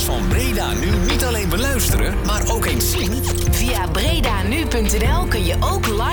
van Breda Nu niet alleen beluisteren, maar ook eens zien? Via bredanu.nl kun je ook live